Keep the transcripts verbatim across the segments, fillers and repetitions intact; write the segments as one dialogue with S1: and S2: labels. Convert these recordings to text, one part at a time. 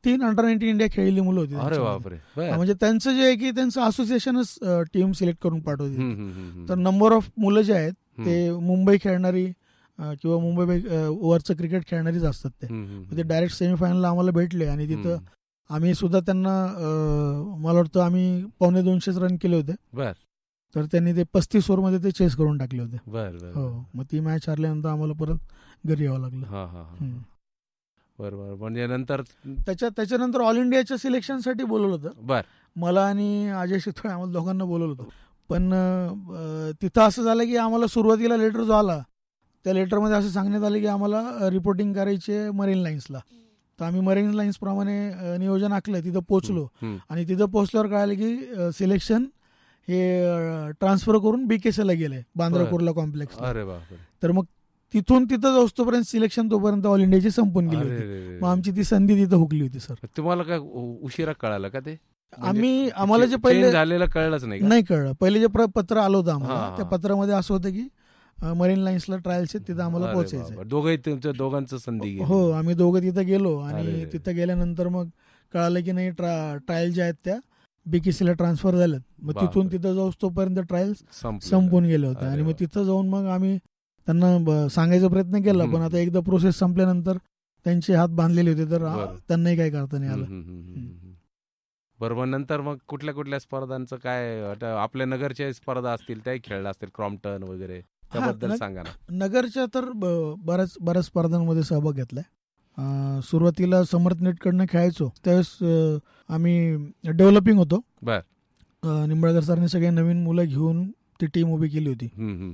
S1: तीन under nineteen India खेळलेली मुलं होती.
S2: अरे बापरे.
S1: म्हणजे त्यांचं जे आहे की त्यांचं असोसिएशनच टीम सिलेक्ट करून पाठवते. तर नंबर ऑफ मुलं जे आहेत ते मुंबई खेळणारी किंवा मुंबई वरचं क्रिकेट खेळणारीच असतात. ते ते डायरेक्ट सेमीफायनलला आम्हाला भेटले आणि तिथं आम्ही सुद्धा त्यांना मला वाटतं आम्ही पावणे दोनशेच रन केले होते. तर त्यांनी ते पस्तीस ओव्हर मध्ये ते चेस करून टाकले होते. हो, मग ती मॅच हरल्यानंतर आम्हाला परत घरी यावं लागलं.
S2: बरोबर. म्हणजे नंतर
S1: त्याच्या त्याच्यानंतर ऑल इंडियाच्या सिलेक्शनसाठी बोलवलं होतं.
S2: बर
S1: मला आणि अजय शितोळे आम्हाला दोघांना बोलवलं होतं. पण तिथं असं झालं की आम्हाला सुरुवातीला लेटर जो आला त्या लेटरमध्ये असं सांगण्यात आलं की आम्हाला रिपोर्टिंग करायचे मरीन लाईन्सला. तर आम्ही मरीन लाईन्स प्रमाणे नियोजन आखलं, तिथं पोहोचलो आणि तिथं पोहोचल्यावर कळालं की सिलेक्शन हे ट्रान्सफर करून बीकेसीला गेलंय, बांद्रा कुर्ला कॉम्प्लेक्स. तर मग तिथून तिथं जाऊस्तोपर्यंत सिलेक्शन तोपर्यंत ऑल इंडियाची संपून गेली होती. मग आमची ती संधी तिथं हुकली होती. सर
S2: तुम्हाला काय उशिरा कळालं का ते?
S1: आम्ही आम्हाला जे पहिले
S2: झालेलं कळलंच नाही
S1: नाही कळलं. पहिले जे पत्र आलं होतं आम्हाला त्या पत्रामध्ये असं होतं की मरीन लाईन्सला ट्रायल्स आहेत, तिथं आम्हाला पोहोचायचं.
S2: दोघंही तुमच्या दोघांचं संधी?
S1: हो, आम्ही दोघं तिथं गेलो आणि तिथं गेल्यानंतर मग कळालं की नाही ट्रायल ज्या आहेत त्या बीकेसीला ट्रान्सफर झाल्यात. मग तिथून तिथं जाऊस तोपर्यंत ट्रायल्स संपून गेले होते आणि मग तिथं जाऊन मग आम्ही त्यांना सांगायचा प्रयत्न केला. पण आता एकदा प्रोसेस संपल्यानंतर त्यांचे हात बांधलेले होते तर त्यांनाही काही करता नाही आलं.
S2: बरोबर. नंतर मग कुठल्या कुठल्या स्पर्धांचं काय, आपल्या नगरच्या स्पर्धा असतील त्याही खेळल्या असतील, क्रॉम्प्टन वगैरे, त्याबद्दल सांगा ना.
S1: नगरच्या तर बऱ्याच बऱ्याच स्पर्धांमध्ये सहभाग घेतलाय. सुरुवातीला समर्थ नेटकडनं खेळायचो त्यावेळेस आम्ही डेव्हलपिंग होतो. निंबाळकर सरांनी सगळे नवीन मुलं घेऊन ती टीम उभी केली होती.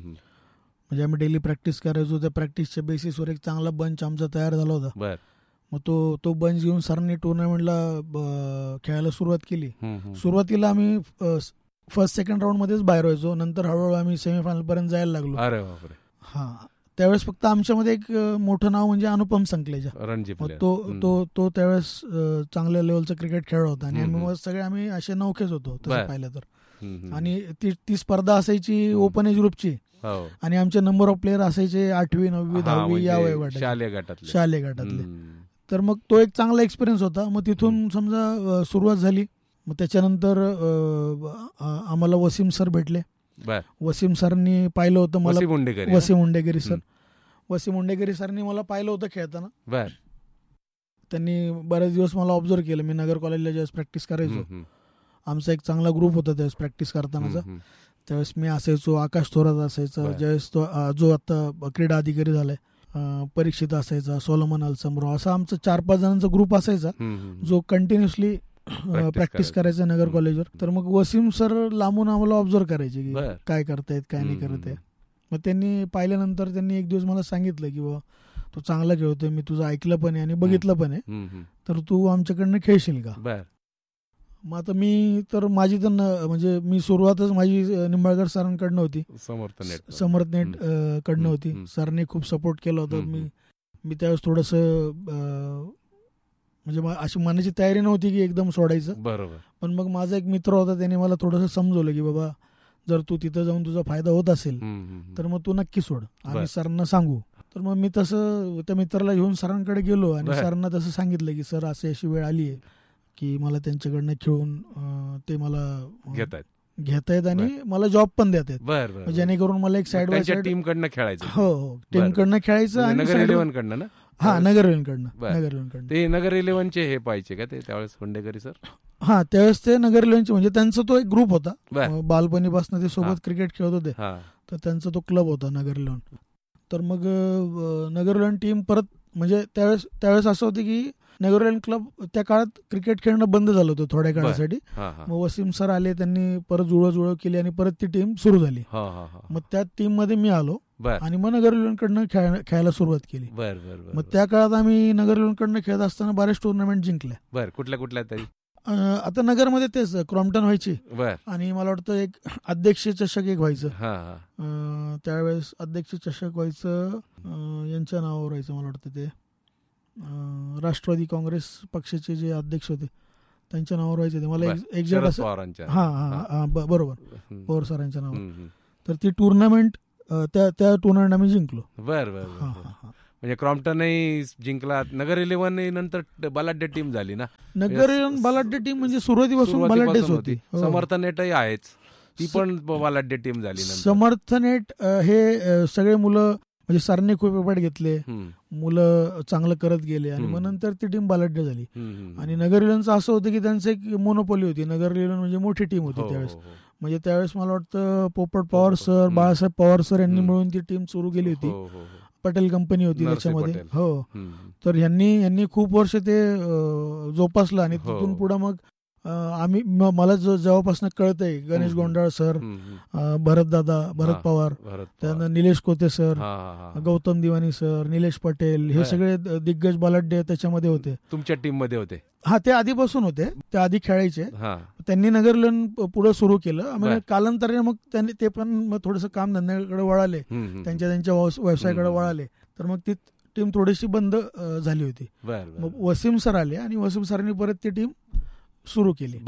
S1: म्हणजे आम्ही डेली प्रॅक्टिस करायचो. त्या प्रॅक्टिसच्या बेसिसवर एक चांगला बंच आमचा तयार झाला होता. मग तो तो बंच घेऊन सरांनी टुर्नामेंटला खेळायला सुरुवात केली. सुरुवातीला आम्ही फर्स्ट सेकंड राऊंड मध्येच बाहेर व्हायचो, नंतर हळूहळू आम्ही सेमीफायनल पर्यंत जायला लागलो. हा, त्यावेळेस फक्त आमच्यामध्ये एक मोठं नाव म्हणजे अनुपम संकलेजा. तो तो तो त्यावेळेस चांगल्या लेवलचं क्रिकेट खेळला होता आणि आम्ही सगळे आम्ही असे नौखेच होतो तसं पाहिलं तर. आणि ती ती स्पर्धा असायची ओपन एज ग्रुपची आणि आमचे नंबर ऑफ प्लेअर असायचे आठवी नववी दहावी या वयोगटात शालेय गटातले. तर मग तो एक चांगला एक्सपिरियन्स होता. मग तिथून समजा सुरुवात झाली. मग त्याच्यानंतर आम्हाला वसीम सर भेटले. वसीम सरांनी पाहिलं होतं मला, वसीम उंडेगिरी सर वसीम उंडेगिरी सरांनी मला पाहिलं होतं खेळताना. त्यांनी बरेच दिवस मला ऑब्झर्व केलं. मी नगर कॉलेजला ज्यावेळेस प्रॅक्टिस करायचो, आमचा एक चांगला ग्रुप होता त्यावेळेस प्रॅक्टिस करतानाचा. त्यावेळेस मी असायचो, आकाश थोरात असायचा, ज्यावेळेस तो जो आता क्रीडा अधिकारी झालाय परीक्षित असायचा, सोलोमन अलसमराव, असा आमचा चार पाच जणांचा ग्रुप असायचा जो कंटिन्युअसली प्रॅक्टिस करायचा नगर कॉलेजवर. तर मग वसीम सर लांबून आम्हाला ऑब्झर्व करायचे की काय करतायत काय नाही करत आहे. मग त्यांनी पाहिल्यानंतर त्यांनी एक दिवस मला सांगितलं की बाबा तू चांगला खेळतोय, मी तुझं ऐकलं पण आहे आणि बघितलं पण आहे, तर तू आमच्याकडनं खेळशील का. मग आता मी तर माझी तर म्हणजे मी सुरुवातच माझी निंबाळकर सरांकडनं होती, समर्थ नेट कडनं होती. सरांनी खूप सपोर्ट केला होता. मी मी त्यावेळेस थोडस म्हणजे अशी मनाची तयारी नव्हती की एकदम सोडायचं.
S2: बरोबर.
S1: पण मग माझा एक मित्र होता, त्याने मला थोडंसं समजवलं की बाबा जर तू तिथं जाऊन तुझा फायदा होत असेल तर मग तू नक्की सोड, आम्ही सरांना सांगू. तर मग मी तसं त्या मित्राला घेऊन सरांकडे गेलो आणि सरांना तसं सांगितलं की सर अशी अशी वेळ आली आहे की मला त्यांच्याकडनं खेळून ते मला घेत आहेत आणि मला जॉब पण देत आहेत, जेणेकरून मला एक साईड बाय साईड
S2: टीम कडनं खेळायचं.
S1: हो हो, टीम कडनं खेळायचं आणि
S2: नगर इलेव्हन कडनं ना.
S1: हा, नगर इलेव्हन कडनं नगर इलेव्हन कडनं
S2: ते नगर इलेव्हनचे हे पाहिजे का ते त्यावेळेस हुंडेकरी सर?
S1: हा, त्यावेळेस ते नगर इलेव्हनचे म्हणजे त्यांचा तो एक ग्रुप होता, बालपणीपासून ते सोबत क्रिकेट खेळत होते, तर त्यांचा तो क्लब होता नगर इलेव्हन. तर मग नगर इलेव्हन टीम परत म्हणजे त्यावेळेस त्यावेळेस असं होतं की नगर इलेव्हन क्लब त्या काळात क्रिकेट खेळणं बंद झालं होतं थोड्या काळासाठी. मग वसीम सर आले, त्यांनी परत जुळवाजुळव केली आणि परत ती टीम सुरू झाली. मग त्या टीम मध्ये मी आलो आणि मग नगर इलेव्हन कडनं खेळायला सुरुवात केली. मग त्या काळात आम्ही नगर इलेव्हन कडनं खेळत असताना बरेच टुर्नामेंट जिंकल्या.
S2: कुठल्या कुठल्या तरी
S1: आता नगरमध्ये तेच क्रॉम्प्टन व्हायची आणि मला वाटतं एक अध्यक्ष चषक एक व्हायचं. त्यावेळेस अध्यक्ष चषक व्हायचं यांच्या नावावर व्हायचं, मला वाटतं ते राष्ट्रवादी काँग्रेस पक्षाचे जे अध्यक्ष होते त्यांच्या नावावर व्हायचे ते, मला एक्झॅक्ट असं. हा हा बरोबर, पवार सरांच्या नावावर. तर ती टुर्नामेंट त्या त्या टुर्नामेंट आम्ही जिंकलो.
S2: बरं बरं. म्हणजे क्रॉम्प्टनही जिंकला. नगर इलेव्हन नंतर बलाढ्य टीम झाली ना.
S1: नगर इलेव्हन बलाढ्य टीम म्हणजे सुरुवातीपासून बलाढ्यच होती.
S2: समर्थ नेटही आहेच, ती पण बलाढ्य टीम झाली.
S1: समर्थ नेट हे सगळे मुलं म्हणजे सरने खूप एफर्ट घेतले, मुलं चांगलं करत गेले आणि मग नंतर ती टीम बलाढ्य झाली. आणि नगर इलेव्हनचं असं होतं की त्यांचं एक मोनोपॉली होती. नगर इलेव्हन म्हणजे मोठी टीम होती त्यावेळेस. म्हणजे त्यावेळेस मला वाटतं पोपट पवार सर, बाळासाहेब पवार सर यांनी मिळून ती टीम सुरू केली होती. पटेल कंपनी होती त्याच्यामध्ये. हो, तर ह्यांनी यांनी खूप वर्ष ते जोपासलं आणि तिथून पुढे मग आम्ही मला जो जेव्हापासून कळतंय गणेश गोंडाळ सर, भरत दादा भरत पवार, त्यानंतर निलेश कोते सर, गौतम दिवानी सर, निलेश पटेल, हे सगळे दिग्गज बलाढ्य त्याच्यामध्ये होते.
S2: तुमच्या टीम मध्ये होते?
S1: हा, ते आधीपासून होते, ते आधी खेळायचे. त्यांनी नगर इलेव्हन पुढे सुरू केलं. म्हणजे कालांतराने मग त्यांनी ते पण थोडस काम धंद्याकडे वळाले, त्यांच्या त्यांच्या व्यवसायाकडे वळाले. तर मग ती टीम थोडीशी बंद झाली होती. मग वसीम सर आले आणि वसीम सरांनी परत ती टीम सुरू केली.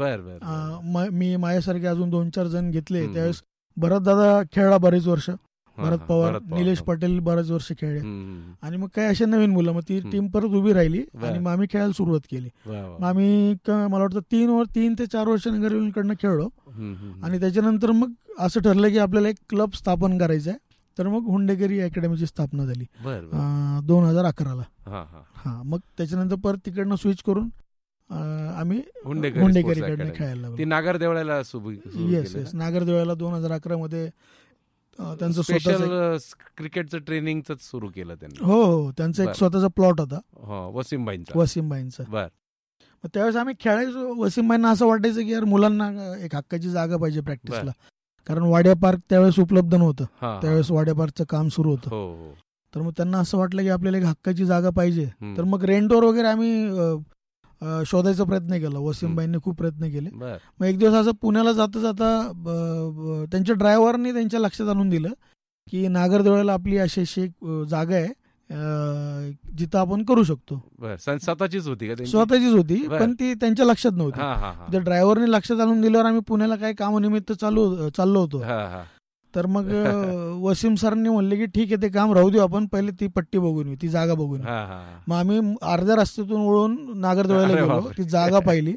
S1: मी माझ्यासारखे अजून दोन चार जण घेतले. त्यावेळेस भरत दादा खेळला बरेच वर्ष, भरत पवार, निलेश पटेल बरेच वर्ष खेळले. आणि मग काही अशा नवीन मुलं, मग ती टीम परत उभी राहिली आणि मग आम्ही खेळायला सुरुवात केली. मग आम्ही मला वाटतं तीन वर तीन ते चार वर्ष नगर इलेव्हनकडनं खेळलो. आणि त्याच्यानंतर मग असं ठरलं की आपल्याला एक क्लब स्थापन करायचा आहे. तर मग हुंडेकरी अकॅडमीची स्थापना झाली दोन हजार अकराला. हा, मग त्याच्यानंतर परत तिकडनं स्विच करून आम्ही हुंडेकरीकडनं खेळायला लागलो.
S2: ती नागरदेवळ्याला.
S1: येस येस नागरदेवळ्याला दोन हजार अकरा मध्ये त्यांचं
S2: स्वतःचं क्रिकेटचं ट्रेनिंगच सुरू केलं त्यांनी.
S1: हो हो, त्यांचा एक स्वतःचा प्लॉट होता
S2: वसीमबाईंचा.
S1: वसीमबाईंचा मग त्यावेळेस आम्ही खेळायचो. वसीमबाईंना असं वाटायचं की यार मुलांना एक हक्काची जागा पाहिजे प्रॅक्टिसला, कारण वाड्या पार्क त्यावेळेस उपलब्ध नव्हतं. त्यावेळेस वाड्या पार्कचं काम सुरू होतं. तर मग त्यांना असं वाटलं की आपल्याला एक हक्काची जागा पाहिजे. तर मग रेंटवर वगैरे आम्ही शोधायचा प्रयत्न केला. वसीमबाईंनी खूप प्रयत्न केले. मग एक दिवस असं पुण्याला जाता जाता त्यांच्या ड्रायव्हरनी त्यांच्या लक्षात आणून दिलं की नागरदेवळ्याला आपली अशी अशी एक जागा आहे जिथं आपण करू शकतो.
S2: स्वतःचीच होती का?
S1: स्वतःचीच होती, पण ती त्यांच्या लक्षात नव्हती. त्या ड्रायव्हरने लक्षात आणून दिल्यावर आम्ही पुण्याला काही कामानिमित्त चालू चाललो होतो. तर मग वसीम सरांनी म्हणले की ठीक आहे, ते काम राहू देऊ, आपण पहिले ती पट्टी बघून येऊ, ती जागा बघून येऊ. मग आम्ही अर्ध्या रस्त्यातून वळून नागरदेवळ्याला गेलो, ती जागा पाहिली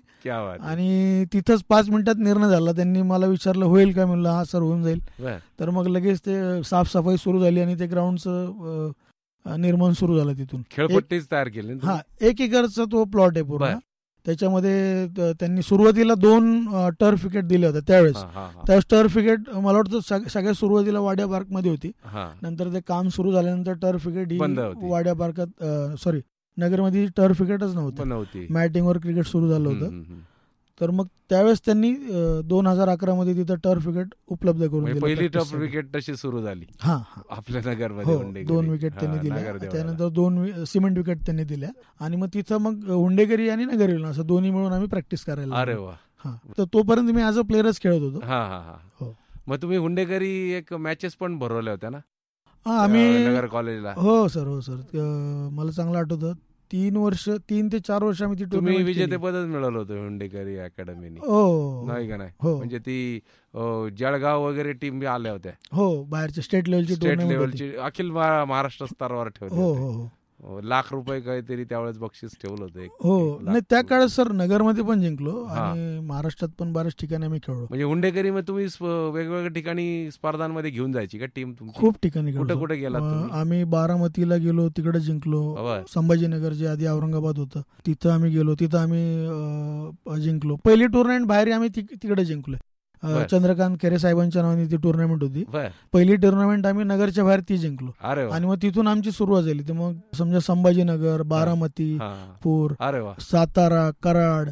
S1: आणि तिथंच पाच मिनिटात निर्णय झाला. त्यांनी मला विचारलं होईल का? म्हणलं हा सर, होऊन जाईल. तर मग लगेच ते साफसफाई सुरू झाली आणि ते ग्राउंडचं निर्माण सुरू झालं. तिथून
S2: खेळपट्टीच तयार केली. हा,
S1: एक एकरचा तो प्लॉट आहे पूर्ण. त्याच्यामध्ये त्यांनी सुरुवातीला दोन टर्फ विकेट दिले होते त्यावेळेस. त्यावेळेस टर्फ विकेट मला वाटतं सगळ्यात सुरुवातीला वाड्या पार्क मध्ये होती. नंतर ते काम सुरू झाल्यानंतर टर्फ विकेट ही वाड्या पार्कात, सॉरी नगरमध्ये टर्फ विकेटच नव्हती, मॅटिंगवर क्रिकेट सुरू झालं होतं. तर मग त्यावेळेस त्यांनी दोन हजार अकरा मध्ये तिथं टर्फ विकेट उपलब्ध करून दिली.
S2: पहिली टर्फ विकेट तशी सुरू झाली
S1: हा
S2: आपल्या नगरमध्ये.
S1: दोन विकेट त्यांनी दिल्या, त्यानंतर दोन सिमेंट विकेट त्यांनी दिल्या आणि मग तिथं मग हुंडेकरी आणि नगर इलेव्हन असं दोन्ही मिळून आम्ही प्रॅक्टिस करायला.
S2: अरे वा.
S1: हा, तर तोपर्यंत मी ऍज अ प्लेअरच खेळत होतो.
S2: हा हा हा. मग तुम्ही हुंडेकरी एक मॅचेस पण भरवल्या होत्या ना
S1: आम्ही
S2: नगर कॉलेजला?
S1: हो सर, हो सर, मला चांगलं आठवतं. तीन वर्ष तीन ते चार वर्ष आम्ही ती
S2: टुर्नामेंट विजेतेपदच मिळवलं होतं हुंडेकरी अकॅडमीने.
S1: हो,
S2: नाही का? नाही, म्हणजे ती जळगाव वगैरे टीम आल्या होत्या.
S1: हो, बाहेरच्या स्टेट लेवलची
S2: स्टेट लेवलची अखिल महाराष्ट्र स्तरावर ठेवली.
S1: हो हो,
S2: लाख रुपये काहीतरी त्यावेळेस बक्षीस ठेवलं होतं.
S1: हो, नाही त्या काळात सर नगरमध्ये पण जिंकलो आणि महाराष्ट्रात पण बऱ्याच ठिकाणी आम्ही खेळलो.
S2: म्हणजे हुंडेकरी मग तुम्ही वेगवेगळ्या ठिकाणी स्पर्धांमध्ये घेऊन जायची का टीम तुमची?
S1: खूप ठिकाणी.
S2: कुठे कुठे गेला?
S1: आम्ही बारामतीला गेलो, तिकडे जिंकलो. संभाजीनगर जे आधी औरंगाबाद होतं तिथं आम्ही गेलो, तिथं आम्ही जिंकलो. पहिली टुर्नामेंट बाहेर आम्ही तिकडे जिंकलो. चंद्रकांत खैरे साहेबांच्या नावाने ती टुर्नामेंट होती. पहिली टुर्नामेंट आम्ही नगरच्या बाहेर ती जिंकलो आणि मग तिथून आमची सुरुवात झाली. तर मग समजा संभाजीनगर, बारामती, पूर, सातारा, कराड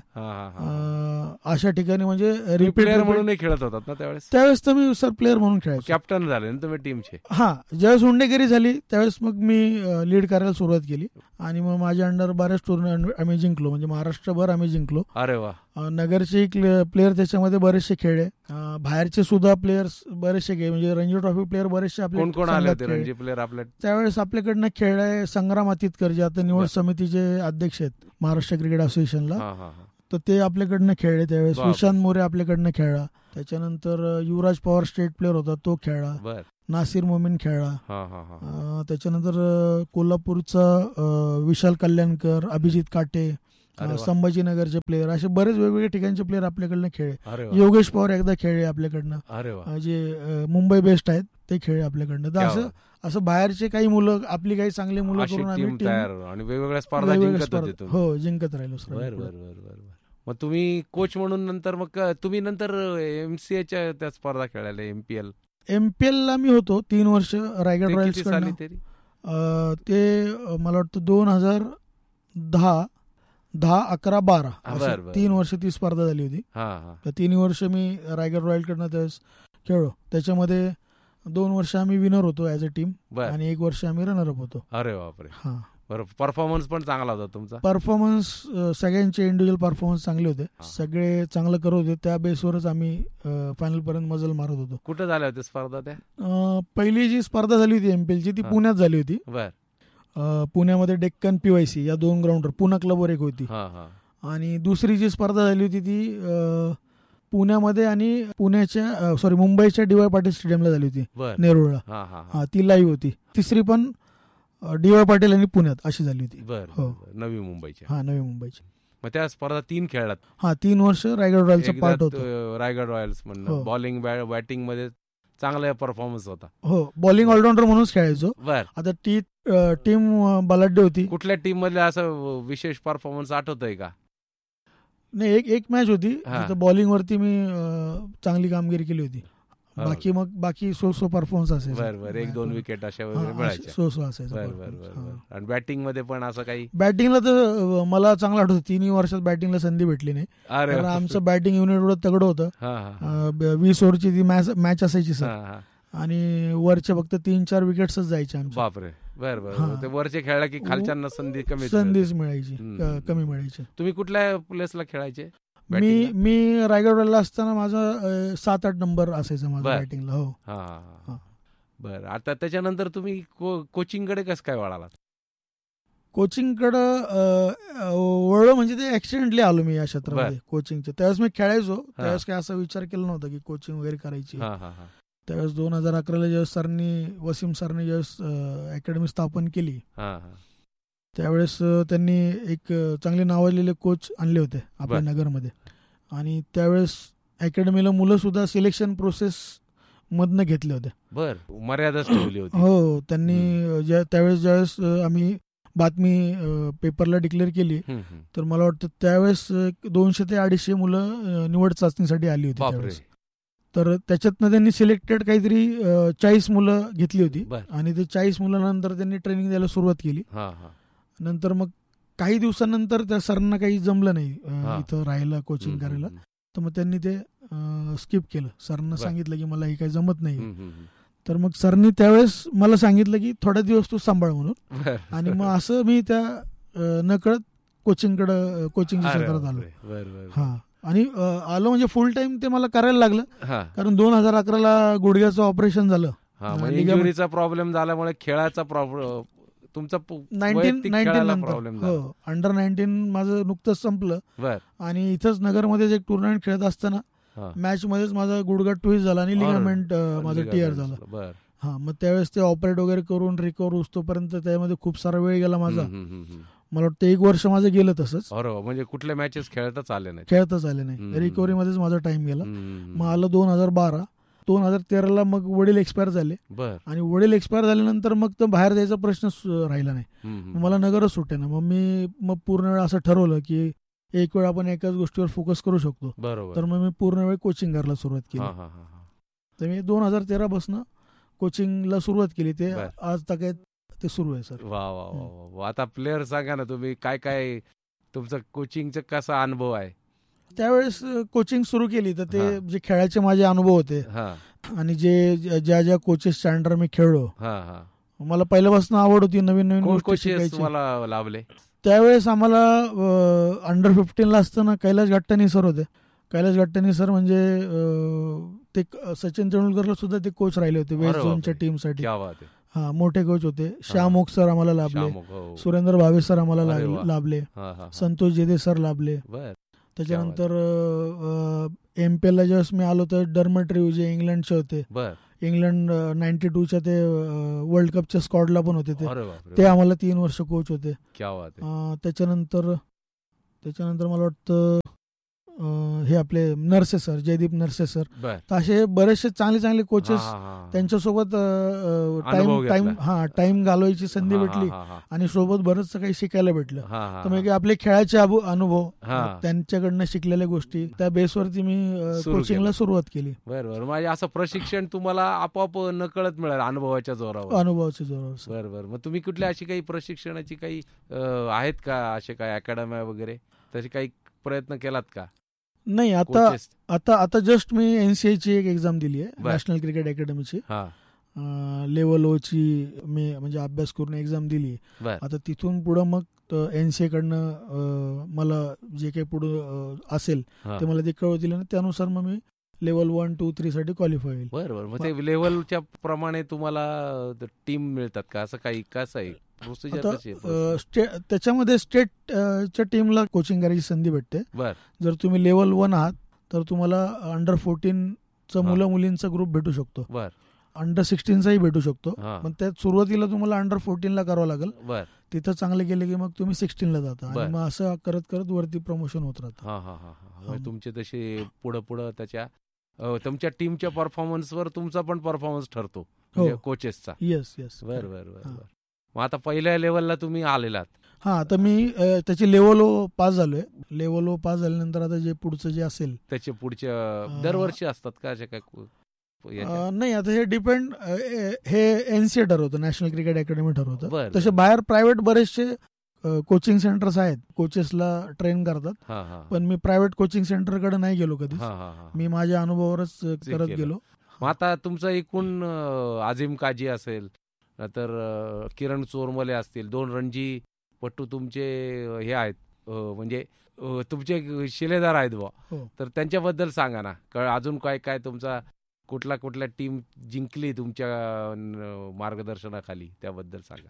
S1: अशा ठिकाणी म्हणजे
S2: रिपीट म्हणून खेळत होतात ना त्यावेळेस?
S1: त्यावेळेस तर मी सर प्लेअर म्हणून खेळायचो.
S2: कॅप्टन झाले ना तुम्ही टीमचे?
S1: हा, ज्यावेळेस हुंडेकरी झाली त्यावेळेस मग मी लीड करायला सुरुवात केली आणि मग माझ्या अंडर बऱ्याच टुर्नामेंट आम्ही जिंकलो, म्हणजे महाराष्ट्रभर आम्ही जिंकलो.
S2: अरे वा.
S1: नगरचे प्लेअर त्याच्यामध्ये बरेचसे खेळले, बाहेरचे सुद्धा प्लेयर्स बरेचसे खेळ, म्हणजे रणजी ट्रॉफी प्लेअर बरेचसे आपले.
S2: कोण कोण आले होते रणजी प्लेअर आपल्या त्यावेळेस
S1: आपल्याकडनं खेळले? संग्राम अतितकर जे आता निवड समितीचे अध्यक्ष आहेत महाराष्ट्र क्रिकेट असोसिएशनला, तर ते आपल्याकडनं खेळले त्यावेळेस. विशांत मोरे आपल्याकडनं खेळला. त्याच्यानंतर युवराज पवार स्टेट प्लेअर होता, तो खेळला. नासिर मोमीन खेळला.
S2: हा हा हा
S1: अं, त्याच्यानंतर अं, कोल्हापूरचा अं, विशाल कल्याणकर, अभिजित काटे,
S2: अरे
S1: अं,
S2: वा.
S1: संभाजीनगरचे प्लेयर, असे बरेच वेगवेगळ्या ठिकाणचे प्लेयर आपल्याकडनं खेळले.
S2: अरे वा.
S1: योगेश पवार एकदा खेळले आपल्याकडनं.
S2: अरे वा.
S1: अं, जे अं, मुंबई बेस्ट आहेत ते खेळले आपल्याकडनं. तर
S2: क्या
S1: असं
S2: बात.
S1: असं बाहेरचे काही मुलं, आपली काही चांगली मुलं
S2: अशी
S1: करून आम्ही
S2: टीम
S1: टीम
S2: तयार आणि वेगवेगळ्या स्पर्धा
S1: वेगवेगळ्या
S2: जिंकत होते
S1: स्पर्धा-
S2: तुम्ही.
S1: हो जिंकत राहिलो सर.
S2: बर बर बर बर बर. मग तुम्ही कोच म्हणून नंतर मग क- तुम्ही नंतर एमसीएच्या त्या स्पर्धा खेळायला एमपीएल
S1: एमपीएल ला मी होतो तीन वर्ष रायगड
S2: ते
S1: रॉयल्स
S2: किती साली तरी?
S1: ते अं, मला वाटतं दोन हजार दहा दहा अकरा बारा
S2: हा,
S1: असं
S2: बरं, बरं.
S1: तीन वर्ष ती स्पर्धा झाली होती.
S2: हा हा
S1: त्या तिन्ही वर्ष मी रायगड रॉयल कडनं त्यावेळेस खेळलो. त्याच्यामध्ये दोन वर्ष आम्ही विनर होतो ऍज अ टीम
S2: बर.
S1: आणि एक वर्ष आम्ही रनरअप होतो.
S2: अरे बापरे.
S1: हा
S2: बरं, परफॉर्मन्स पण चांगला होता तुमचा.
S1: परफॉर्मन्स सगळ्यांचे इंडिव्हिज्युअल परफॉर्मन्स चांगले होते.
S2: हा.
S1: सगळे चांगलं करत होते. त्या बेसवरच आम्ही फायनल पर्यंत मजल मारत होतो.
S2: कुठं झाल्या होत्या स्पर्धा त्या?
S1: अं, पहिली जी स्पर्धा झाली होती एमपीएलची ती
S2: हा.
S1: पुण्यात झाली होती.
S2: बर.
S1: अं, पुण्यामध्ये डेक्कन पीवायसी या दोन ग्राउंडवर पुणा क्लबवर एक होती.
S2: हा हा
S1: आणि दुसरी जी स्पर्धा झाली होती ती अं, पुण्यामध्ये आणि पुण्याच्या सॉरी मुंबईच्या डी वाय पाटील स्टेडियमला झाली होती
S2: बर.
S1: नेरुळला.
S2: हा हा हा.
S1: हा ती लाईव्ह होती. तिसरी पण डी वाय पाटील आणि पुण्यात अशी झाली होती.
S2: बर
S1: हो.
S2: बर, बर. नवी मुंबईच्या.
S1: हा नवी मुंबईची.
S2: मग त्या स्पर्धा तीन खेळलात.
S1: हा तीन वर्ष रायगड रॉयलचा
S2: एकदा
S1: पार्ट होतो.
S2: तो रायगड रॉयल्स
S1: हो.
S2: म्हणणं बॉलिंग बॅटिंग मध्ये चांगला परफॉर्मन्स होता.
S1: हो बॉलिंग ऑलराऊंडर म्हणूनच खेळायचो.
S2: बर.
S1: आता ती टीम बलाढ्य होती.
S2: कुठल्या टीम मधले असं विशेष परफॉर्मन्स आठवतंय का?
S1: नाही एक एक मॅच होती
S2: हा.
S1: तिथं बॉलिंग वरती मी अं, चांगली कामगिरी केली होती.
S2: हो.
S1: बाकी मग बाकी सो सो परफॉर्मन्स असायचा.
S2: बर बर. एक दोन विकेट अशा वगैरे
S1: हा,
S2: मिळायच्या.
S1: सो सो असायचा
S2: बर बर बर
S1: performance. हा.
S2: बर. आणि बॅटिंग मध्ये पण असं काही?
S1: बॅटिंगला तर अं, मला चांगलं आठवतं तिन्ही वर्षात बॅटिंगला संधी भेटली नाही.
S2: अरे
S1: कारण आमचं बॅटिंग युनिट एवढं तगडं होतं.
S2: हा हा
S1: अं, ब- वीस ओव्हरची ती मॅच मॅच असायची सर.
S2: हा हा.
S1: आणि वरचे फक्त तीन चार विकेट्सच जायचे आमचे.
S2: बापरे. बर बर.
S1: हा.
S2: ते वरचे खेळला की खालच्यांना संधी कमी
S1: संधीच मिळायची
S2: हम्म.
S1: क- कमी मिळायची.
S2: तुम्ही कुठल्या प्लेसला खेळायचे?
S1: मी
S2: Batting ला?
S1: मी रायगड रॉयलला असताना माझा अं, सात आठ नंबर असायचा माझा
S2: बर.
S1: बॅटिंगला. हो
S2: हा हा हा.
S1: हा.
S2: बर. आता त्याच्यानंतर तुम्ही कोचिंग कडे कसं काय वळालात?
S1: कोचिंगकडं वळलो म्हणजे ते ऍक्सिडेंटली आलो मी या क्षेत्रामध्ये कोचिंगच्या. त्यावेळेस मी खेळायचो. त्यावेळेस काय असा विचार केला नव्हता की कोचिंग वगैरे करायची.
S2: हा हा हा.
S1: त्यावेळेस दोन हजार अकराला ज्यावेळेस सरनी वसीम सरनी ज्यावेळेस अकॅडमी स्थापन केली
S2: हा हा.
S1: त्यावेळेस अं, त्यांनी एक अं, चांगले नावाजलेले कोच आणले होते आपल्या
S2: बर.
S1: नगरमध्ये. आणि त्यावेळेस अकॅडमीला मुलं सुद्धा सिलेक्शन प्रोसेस मधनं घेतले होते.
S2: बर. मर्यादाच ठेवली होती.
S1: हो त्यांनी अं, ज्या त्यावेळेस ज्यावेळेस अं, आम्ही बातमी अं, पेपरला डिक्लेअर केली
S2: हम्म, हम्म.
S1: तर मला वाटतं त्यावेळेस अं, दोनशे ते अडीचशे मुलं अं, निवड चाचणीसाठी आली होती
S2: बापरे.
S1: त्यावेळेस. तर त्याच्यातनं त्यांनी सिलेक्टेड काहीतरी चाळीस मुलं घेतली होती.
S2: बर.
S1: आणि ते चाळीस मुलांनंतर त्यांनी ट्रेनिंग द्यायला सुरुवात केली.
S2: हा हा.
S1: नंतर मग काही दिवसानंतर त्या सरांना काही जमलं नाही अं,
S2: हा.
S1: इथं राहायला कोचिंग
S2: हम्म,
S1: करायला.
S2: हम्म,
S1: तर मग त्यांनी ते स्किप केलं. सरांना
S2: बर.
S1: सांगितलं की मला हे काही जमत नाही.
S2: हम्म, हम्म, हम्म.
S1: तर मग सरनी त्यावेळेस मला सांगितलं की थोड्या दिवस तू सांभाळ म्हणून.
S2: बर.
S1: आणि मग असं मी त्या अं, नकळत कोचिंगकडं कोचिंगच्या
S2: अरे
S1: क्षेत्रात आलो.
S2: बापरे. बर बर.
S1: हा आणि अं, आलो म्हणजे फुल टाइम ते मला करायला लागलं.
S2: हा
S1: कारण दोन हजार अकराला गुडघ्याचं ऑपरेशन झालं.
S2: हा. म्हणजे
S1: ligament-
S2: इंजुरीचा प्रॉब्लेम झाल्यामुळे खेळाचा प्रॉब्लेम तुमचा प-
S1: नाईन्टीन
S2: वैयक्तिक
S1: नाईन्टीन
S2: खेळाला
S1: नंतर
S2: प्रॉब्लेम झाला.
S1: हो अंडर नाईन्टीन माझं नुकतंच संपलं.
S2: बर.
S1: आणि इथंच नगरमध्येच एक टुर्नामेंट खेळत असताना
S2: हा.
S1: मॅच मध्येच माझा गुडघा ट्विस्ट झाला आणि
S2: अरे.
S1: लिगामेंट माझं टीयर झालं.
S2: बर.
S1: हा मग त्यावेळेस ते ऑपरेट वगैरे करून रिकवर होतोपर्यंत त्यामध्ये खूप सारा वेळ गेला माझा.
S2: हम्म, हम्म, हम्म.
S1: मला वाटतं एक वर्ष माझं गेलं तसंच.
S2: अरे वा. म्हणजे कुठल्या मॅचेस खेळताच आले नाही?
S1: खेळतच आले नाही.
S2: हम्म.
S1: रिकव्हरी मध्येच माझा टाइम गेला.
S2: हम्म.
S1: मग आलं दोन हजार बारा दोन हजार तेराला मग वडील एक्सपायर झाले.
S2: बर.
S1: आणि वडील एक्सपायर झाल्यानंतर मग तर बाहेर जायचा प्रश्नच राहिला नाही.
S2: हम्म,
S1: मग
S2: हम्म.
S1: मला नगरच सुटे ना. मग मी मग पूर्ण वेळ असं ठरवलं की एक वेळ आपण एकाच गोष्टीवर फोकस करू शकतो.
S2: बरोबर.
S1: तर मग मी पूर्ण वेळ कोचिंग करायला सुरुवात केली.
S2: हा हा हा हा.
S1: तर मी दोन हजार तेरा पासून कोचिंगला सुरुवात केली. ते
S2: बर.
S1: आज तक ते सुरू आहे सर.
S2: वा वा वा वा वा. आता प्लेअर सांगा ना तुम्ही काय काय तुमचं कोचिंगचा कसा अनुभव आहे?
S1: त्यावेळेस कोचिंग सुरू केली तर ते
S2: हा.
S1: जे खेळाचे माझे अनुभव होते
S2: हा
S1: आणि जे ज्या ज्या कोचेसच्या अंडर मी खेळलो
S2: हा हा.
S1: मला पहिल्यापासून आवड होती नवीन नवीन
S2: कोण
S1: गोष्टी
S2: कोचेस
S1: शिकायची.
S2: तुम्हाला लाभले?
S1: त्यावेळेस आम्हाला अंडर फिफ्टीनला असताना कैलाश गट्टानी सर होते. कैलाश गट्टानी सर म्हणजे अं, ते क- सचिन तेंडुलकरला सुद्धा ते कोच राहिले होते वेस्ट
S2: अरे
S1: झोनच्या
S2: बापरे.
S1: टीमसाठी.
S2: क्या बात आहे.
S1: हा मोठे कोच होते. श्याम ओक सर आम्हाला लाभले.
S2: श्यामोक, हो.
S1: सुरेंद्र भावे सर आम्हाला
S2: अरे
S1: लाग-
S2: वा.
S1: लाभले.
S2: हा हा हा.
S1: संतोष जेदे सर लाभले.
S2: बर.
S1: त्याच्यानंतर एम पी एल ला ज्यावेळेस मी आलो तर डर्मट रिव्ह जे इंग्लंडचे होते
S2: बर.
S1: इंग्लंड नाईन्टी टूच्या ते वर्ल्ड कपच्या स्क्वॉडला पण होते ते
S2: अरे बापरे.
S1: ते आम्हाला तीन वर्ष कोच होते.
S2: क्या बात आहे.
S1: अं, त्याच्यानंतर त्याच्यानंतर मला वाटतं अं, हे आपले नरसे सर, जयदीप नरसे सर,
S2: बर.
S1: तर असे बरेचसे चांगले चांगले कोचेस
S2: हा, हा, हा.
S1: त्यांच्यासोबत
S2: अनुभव
S1: टाइम टाइम
S2: घेतला.
S1: हा टाइम घालवायची संधी
S2: हा, हा,
S1: भेटली
S2: हा, हा.
S1: आणि सोबत बरंचसं काही शिकायला भेटलं.
S2: हा, हा,
S1: तर मग
S2: हा.
S1: आपले खेळाचे अभु- अनुभव,
S2: हा.
S1: त्यांच्याकडनं शिकलेल्या गोष्टी, त्या बेसवरती मी
S2: सुरू
S1: कोचिंगला
S2: केलं.
S1: सुरुवात केली.
S2: बर बर. म्हणजे असं प्रशिक्षण तुम्हाला आपोआप नकळत मिळालं अनुभवाच्या जोरावर.
S1: अनुभवाच्या जोरावर सर.
S2: बर बर. मग तुम्ही कुठल्या अशी काही प्रशिक्षणाची काही अं, आहेत का असे काही अकॅडम्या वगैरे तसे काही प्रयत्न केलात का?
S1: नाही, आता
S2: कोचेस?
S1: आता आता जस्ट मी एनसीए ची एक एक्झाम दिली आहे,
S2: बर.
S1: National cricket अकॅडमीची.
S2: हा.
S1: लेवल ओ ची मी म्हणजे अभ्यास करून एक्झाम दिली.
S2: बर.
S1: आता तिथून पुढं मग एनसीए कडनं अं, मला जे काही पुढं अं, असेल
S2: हा.
S1: ते मला ते कळवतील आणि त्यानुसार मग मी लेवल वन टू थ्री साठी क्वालिफाय होईल.
S2: बर बर. मग ते लेवलच्या प्रमाणे तुम्हाला टीम मिळतात का? असं काही कसं आहे प्रोसिजर
S1: आता
S2: कशी आहे?
S1: अं, स्टे त्याच्यामध्ये स्टेट अं, च्या टीमला कोचिंग करायची संधी भेटते.
S2: बर.
S1: जर तुम्ही लेवल वन आहात तर तुम्हाला अंडर फोर्टीनचा
S2: हा.
S1: मुलं मुलींचा ग्रुप भेटू शकतो,
S2: बर.
S1: अंडर सिक्स्टीनचाही भेटू शकतो.
S2: हा.
S1: पण त्यात सुरुवातीला तुम्हाला अंडर फोर्टीनला करावं लागेल.
S2: बर.
S1: तिथं चांगले गेले की मग तुम्ही सिक्स्टीनला जाता
S2: बर.
S1: आणि मग असं करत करत वरती प्रमोशन होत राहतं.
S2: हा हा हा हा.
S1: हा.
S2: म्हणजे तुमचे तसे पुढं पुढं त्याच्या अं, तुमच्या टीमच्या परफॉर्मन्सवर तुमचा पण परफॉर्मन्स ठरतो म्हणजे
S1: हो.
S2: कोचेसचा.
S1: Yes yes.
S2: बर बर बर
S1: हा.
S2: बर. मग आता पहिल्या लेवलला तुम्ही आलेलात.
S1: हा, आता मी अं, त्याची लेवल ओ पास झालोय. लेवल ओ पास झाल्यानंतर आता जे पुढचं जे असेल
S2: त्याचे पुढच्या
S1: अं,
S2: दरवर्षी असतात का असे काय कु- याच्या?
S1: अं, नाही, आता हे डिपेंड, हे एनसीए ठरवतं, नॅशनल क्रिकेट अकॅडमी ठरवतं.
S2: बर,
S1: तसे
S2: बर.
S1: बाहेर प्रायव्हेट बरेचसे कोचिंग सेंटर्स आहेत, कोचेसला ट्रेन करतात.
S2: हा हा
S1: पण मी प्रायव्हेट कोचिंग सेंटरकडे नाही गेलो कधी.
S2: हा हा हा.
S1: मी माझ्या अनुभवावरच अ,
S2: जे
S1: करत
S2: केलं.
S1: गेलो.
S2: मग आता तुमचं एकूण अं, आझिम काजी असेल तर किरण चोरमले असतील, दोन रणजी पट्टू तुमचे अं, हे आहेत अं, म्हणजे अं, तुमचे शिलेदार आहेत बुवा.
S1: हो.
S2: तर त्यांच्याबद्दल सांगा ना. क- अजून काय काय तुमचा कुठला कुठल्या टीम जिंकली तुमच्या अं, मार्गदर्शनाखाली त्याबद्दल सांगा.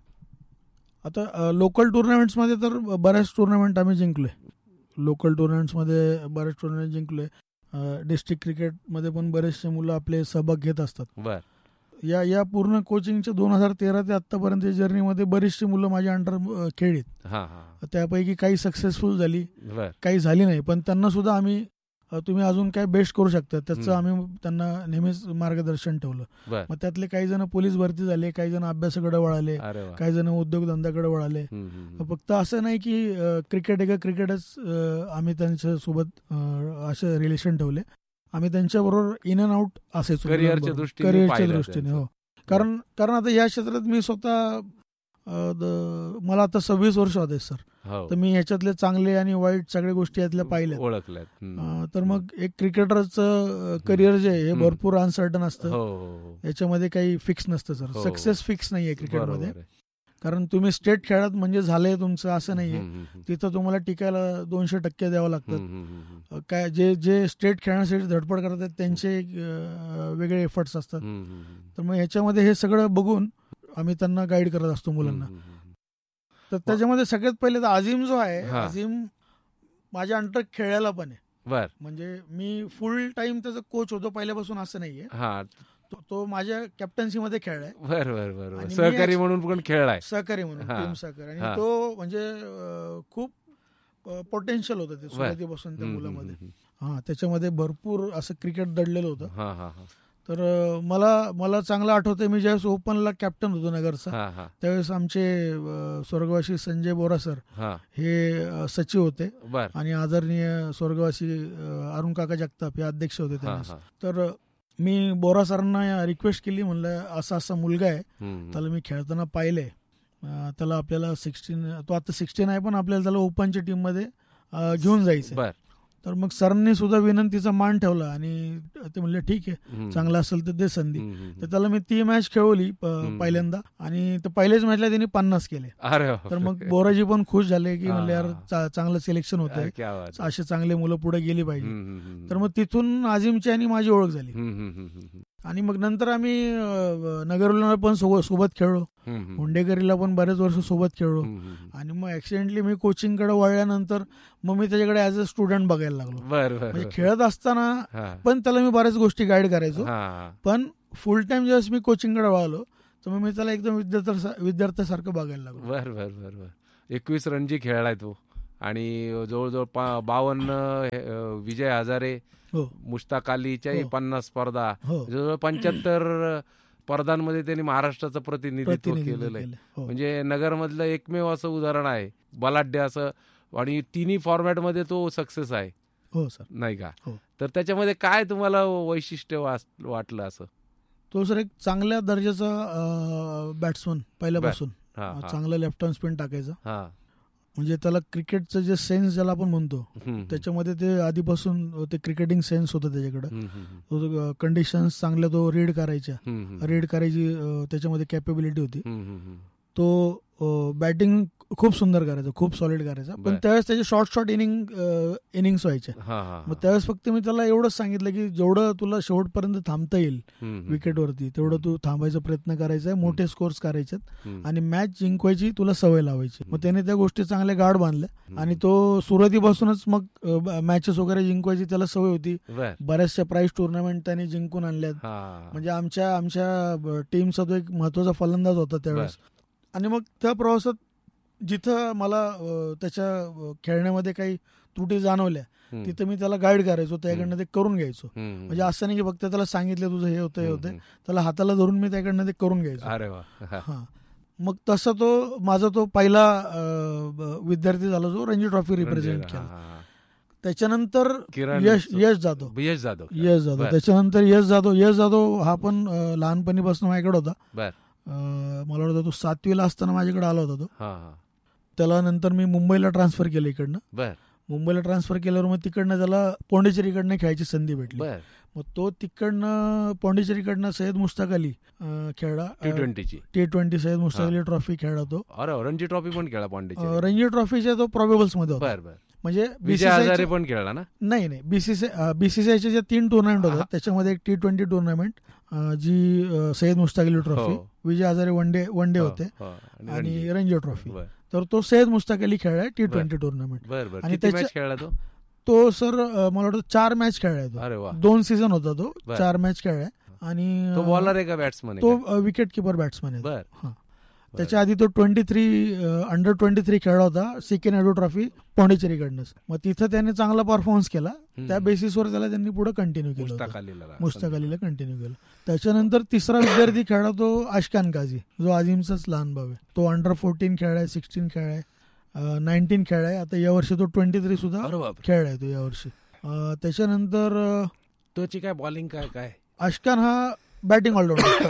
S1: आता लोकल टुर्नामेंट्समध्ये तर बऱ्याच टुर्नामेंट आम्ही जिंकलोय. लोकल टुर्नामेंट्समध्ये बऱ्याच टुर्नामेंट जिंकलोय. डिस्ट्रिक्ट क्रिकेटमध्ये पण बरेचसे मुलं आपले सहभाग घेत असतात.
S2: बर.
S1: या या पूर्ण कोचिंगच्या दोन हजार तेरा ते आतापर्यंत जर्नीमध्ये बरीचशी मुलं माझ्या अंडर खेळलीत.
S2: हा हा.
S1: त्यापैकी काही सक्सेसफुल झाली,
S2: बर.
S1: काही झाली नाही. पण त्यांना सुद्धा आम्ही अ, तुम्ही अजून काय बेस्ट करू शकता त्याचं
S2: हम्म.
S1: आम्ही त्यांना नेहमीच मार्गदर्शन ठेवलं.
S2: बर.
S1: मग त्यातले काही जण पोलीस भरती झाले, काही जण अभ्यासाकडे वळाले,
S2: अरे वा.
S1: काही जण उद्योगधंद्याकडे वळाले.
S2: हम्म, हम्म, हम्म.
S1: फक्त असं नाही की अ, क्रिकेट आहे का क्रिकेटच अ, आम्ही त्यांच्यासोबत अ, असे रिलेशन ठेवले. आम्ही त्यांच्याबरोबर इन अँड आउट असायचो
S2: करिअरच्या दृष्टीने
S1: करिअरच्या
S2: पाहिलं
S1: दृष्टीने.
S2: त्यांचं.
S1: हो, कारण कारण आता या क्षेत्रात मी स्वतः अ, द- मला आता सव्वीस वर्ष होते सर.
S2: हो.
S1: तर मी ह्याच्यातले चांगले आणि वाईट सगळ्या गोष्टी यातल्या पाहिल्या.
S2: ओळखल्यात. हम्म.
S1: अ, तर मग एक क्रिकेटरचं करिअर जे आहे हे
S2: हम्म.
S1: भरपूर अनसर्टन असतं.
S2: हो हो हो.
S1: याच्यामध्ये काही फिक्स नसतं सर.
S2: हो.
S1: सक्सेस फिक्स नाहीये क्रिकेटमध्ये.
S2: बरोबर आहे.
S1: कारण तुम्ही स्टेट खेळात म्हणजे झालंय तुमचं असं नाहीये.
S2: हम्म, हम्म, हम्म.
S1: तिथं तुम्हाला टिकायला दोनशे टक्के द्यावं लागतात.
S2: हम्म, हम्म, हम्म, हम्म.
S1: काय जे जे स्टेट खेळण्यासाठी धडपड करतात त्यांचे अं, वेगळे एफर्ट्स असतात.
S2: हम्म, हम्म, हम्म.
S1: तर मग ह्याच्यामध्ये हे सगळं बघून आम्ही त्यांना गाईड करत असतो मुलांना.
S2: हम्म, हम्म, हम्म.
S1: तर त्याच्यामध्ये सगळ्यात पहिले तर अझीम जो आहे,
S2: हा.
S1: अझीम माझ्या अंडर खेळायला पण आहे.
S2: बर.
S1: म्हणजे मी फुल टाइम त्याचा कोच होतो पहिल्यापासून असं नाहीये.
S2: हा.
S1: तो, तो माझ्या कॅप्टन्सीमध्ये खेळलाय,
S2: बर बर बर बर.
S1: आणि मी
S2: सहकारी
S1: एक-
S2: म्हणून पण खेळलाय.
S1: सहकारी म्हणून,
S2: हा.
S1: टीम सहकारी. आणि
S2: हा.
S1: तो म्हणजे अं, खूप पोटेन्शियल होतं ते सुरुवातीपासून त्या
S2: हम्म,
S1: मुलामध्ये.
S2: हम्म, हम्म.
S1: हा, त्याच्यामध्ये भरपूर असं क्रिकेट दडलेलं होतं.
S2: हा हा हा.
S1: तर अं, मला मला चांगलं आठवतंय, मी ज्यावेळेस ओपनला कॅप्टन होतो नगरचा,
S2: हा हा
S1: त्यावेळेस आमचे अं, स्वर्गवासी संजय बोरा सर
S2: हा.
S1: हे अं, सचिव होते
S2: बर.
S1: आणि आदरणीय स्वर्गवासी अं, अरुण काका जगताप हे अध्यक्ष होते
S2: हा
S1: त्यावेळेस.
S2: हा.
S1: तर अं, मी बोरा सरांना रिक्वेस्ट केली, म्हणलं असा असा मुलगा आहे,
S2: हम्म.
S1: त्याला मी खेळताना पाहिलंय, अं, त्याला आपल्याला सिक्स्टीन तो आता सिक्स्टीन आहे पण आपल्याला त्याला ओपनच्या टीममध्ये अं, घेऊन जायचं.
S2: बर.
S1: तर मग सरांनी सुद्धा विनंतीचा मान ठेवला आणि ते म्हणले ठीक आहे,
S2: हम्म.
S1: चांगला असेल तर दे संधी.
S2: हम्म, हम्म,
S1: तर त्याला मी ती मॅच खेळवली प-
S2: हम्म.
S1: पहिल्यांदा, आणि तर पहिल्याच मॅचला त्यांनी पन्नास केले.
S2: अरे वा.
S1: तर मग बोराजी पण खुश झाले की
S2: हा.
S1: म्हणले यार चा- चांगलं सिलेक्शन होतंय,
S2: अरे, क्या बात आहे.
S1: असे चांगले मुलं पुढे गेली पाहिजे.
S2: हम्म, हम्म, हम्म.
S1: तर मग तिथून आझिमची आणि माझी ओळख झाली.
S2: हम्म, हम्म, हम्म, हम्म,
S1: आणि मग नंतर आम्ही अं, नगरला पण सोबत सोबत खेळलो,
S2: हम्म, हम्म.
S1: हुंडेकरीला पण बरेच वर्ष सोबत खेळलो.
S2: हम्म, हम्म.
S1: आणि मग ऍक्सिडेंटली मी कोचिंगकडे वळल्यानंतर मग मी त्याच्याकडे ऍज अ स्टुडंट बघायला लागलो.
S2: बर बर
S1: म्हणजे
S2: बर.
S1: खेळत असताना
S2: हा.
S1: पण त्याला मी बऱ्याच गोष्टी गाईड करायचो,
S2: हा.
S1: पण फुल टाइम ज्यावेळेस मी कोचिंगकडे वळालो तर मग मी त्याला एकदम विद्यार्थ्या विद्यार्थ्यासारखं बघायला लागलो.
S2: बर बर बर बर एकवीस रणजी खेळलाय तो आणि जवळजवळ पा बावन्न विजय हजारे,
S1: हो
S2: मुश्ताक अलीच्याही
S1: हो.
S2: पन्नास स्पर्धा,
S1: हो
S2: जवळजवळ पंच्याहत्तर स्पर्धांमध्ये त्यांनी महाराष्ट्राचं प्रतिनिधित्व
S1: प्रतिनिधित्व
S2: केलेलं आहे.
S1: केलं. हो.
S2: म्हणजे नगरमधलं एकमेव असं उदाहरण आहे बलाढ्य असं, आणि तिन्ही फॉर्मॅटमध्ये तो सक्सेस आहे.
S1: हो सर.
S2: नाही का?
S1: हो.
S2: तर त्याच्यामध्ये काय तुम्हाला वैशिष्ट्य वास- वाटलं असं?
S1: तो सर एक चांगल्या दर्जाचा बॅट्समन पहिल्यापासून,
S2: हा, हा.
S1: चांगला लेफ्ट हँड स्पिन टाकायचा.
S2: हा.
S1: म्हणजे त्याला क्रिकेटचं जे सेन्स ज्याला आपण म्हणतो
S2: हम्म.
S1: त्याच्यामध्ये ते आधीपासून ते क्रिकेटिंग सेन्स होतं त्याच्याकडे.
S2: हम्म, हम्म,
S1: कंडिशन्स चांगल्या तो रीड करायच्या,
S2: हम्म, हम्म.
S1: रीड करायची अं, त्याच्यामध्ये कॅपेबिलिटी होती.
S2: हम्म, हम्म, हम्म.
S1: तो बॅटिंग खूप सुंदर करायचा, खूप सॉलिड करायचा. पण
S2: बर.
S1: त्यावेळेस त्याचे शॉर्ट शॉर्ट इनिंग इनिंग्स व्हायच्या.
S2: हा, हा,
S1: मग
S2: हा.
S1: त्यावेळेस फक्त मी त्याला एवढंच सांगितलं की जेवढं तुला शेवटपर्यंत थांबता येईल
S2: हम्म, हम्म.
S1: विकेटवरती तेवढं तू थांबायचा प्रयत्न करायचा, मोठे स्कोर्स करायचे
S2: हम्म.
S1: आणि मॅच जिंकवायची तुला सवय लावायची. मग त्याने त्या गोष्टी चांगल्या गाढ बांधल्या
S2: हम्म.
S1: आणि तो सुरुवातीपासूनच मग मॅचेस वगैरे जिंकवायची त्याला सवय होती.
S2: बर.
S1: बऱ्याचशा प्राईज टुर्नामेंट त्याने जिंकून आणल्यात.
S2: हा.
S1: म्हणजे आमच्या आमच्या टीमचा तो एक महत्वाचा फलंदाज होता त्यावेळेस. आणि मग त्या प्रवासात जिथं मला अं, त्याच्या अं, खेळण्यामध्ये काही त्रुटी जाणवल्या
S2: हम्म.
S1: तिथं मी त्याला गाईड करायचो, त्याकडनं ते करून घ्यायचो.
S2: हम्म.
S1: म्हणजे असं नाही की फक्त त्याला सांगितलं तुझं हे होतं हे
S2: हम्म,
S1: होतं,
S2: हम्म.
S1: त्याला हाताला धरून मी त्याकडनं ते करून घ्यायचो.
S2: अरे वा. हा.
S1: हा. मग तसा तो माझा तो पहिला अं, ब- विद्यार्थी झाला जो रणजी ट्रॉफी रिप्रेझेंट
S2: हा,
S1: केला.
S2: हा, हा.
S1: त्याच्यानंतर
S2: किरण
S1: यश यश जाधव
S2: यश जाधव
S1: यश जाधव
S2: बर.
S1: त्याच्यानंतर यश जाधव यश जाधव हा पण अं, लहानपणीपासून माझ्याकडे होता.
S2: बर.
S1: अं, मला वाटतं तो सातवीला असताना माझ्याकडे आला होता तो.
S2: हा, हा.
S1: त्याला नंतर मी मुंबईला ट्रान्सफर केलं इकडनं.
S2: बर.
S1: मुंबईला ट्रान्सफर केल्यावर मग तिकडनं त्याला पॉंडिचेरीकडनं खेळायची संधी भेटली.
S2: बर.
S1: मग तो तिकडनं पॉंडिचेरीकडनं सय्यद मुश्ताक अली अं, खेळला.
S2: T ट्वेंटीची
S1: T twenty Syed Mushtaq
S2: हा.
S1: अली ट्रॉफी खेळला तो.
S2: अरे रणजी ट्रॉफी पण खेळला पांडेचे.
S1: अं, रणजी ट्रॉफीच्या तो प्रोबेबल्स मध्ये होता.
S2: बर बर.
S1: म्हणजे
S2: विजय हजारे
S1: बीसीसीआय
S2: पण खेळला ना?
S1: नाही नाही बीसीसीआय बीसीसीआयच्या ज्या तीन टुर्नामेंट
S2: हा.
S1: होतात त्याच्यामध्ये एक टी ट्वेंटी टुर्नामेंट जी अं, सय्यद मुश्ताक अली ट्रॉफी,
S2: हो.
S1: Vijay Hazare one day one day
S2: हो,
S1: होते
S2: हो. आणि
S1: आणि
S2: रणजी.
S1: रणजी ट्रॉफी.
S2: बर
S1: तर तो सय्यद मुश्ताक अली खेळलाय टी ट्वेंटी टुर्नामेंट.
S2: बर बर.
S1: आणि
S2: किती
S1: त्याच्या-
S2: मॅच खेळला तो?
S1: तो सर अं, मला वाटतं चार मॅच खेळलाय तो.
S2: अरे वा.
S1: दोन सीझन होता तो,
S2: बर.
S1: चार मॅच खेळलाय. आणि
S2: तो
S1: अं,
S2: बॉलर आहे का बॅट्समन आहे
S1: तो
S2: का?
S1: विकेट किपर बॅट्समॅन आहे.
S2: बर.
S1: हा.
S2: बर.
S1: त्याच्या आधी तो twenty three under twenty three खेळला होता सिके नायडू ट्रॉफी पॉंडिचेरीकडनंच. मग तिथं त्याने चांगला परफॉर्मन्स केला.
S2: हम्म.
S1: त्या बेसिसवर त्याला त्यांनी पुढे कंटिन्यू केलं
S2: मुश्ताक
S1: होतं.
S2: अलीला का?
S1: मुश्ताक अलीला कंटिन्यू केलं. त्याच्यानंतर तिसरा विद्यार्थी खेळला तो आशकान काझी, जो आझिमचाच लहान भाऊ आहे. तो अंडर फोर्टीन खेळलाय, सिक्स्टीन खेळलाय, नाईन्टीन खेळलाय. आता यावर्षी तो ट्वेंटी थ्री सुद्धा
S2: अरे बाप.
S1: खेळलाय तो यावर्षी. अं, त्याच्यानंतर अं,
S2: तोची काय बॉलिंग काय काय?
S1: आशकान हा बॅटिंग ऑलराऊंडर.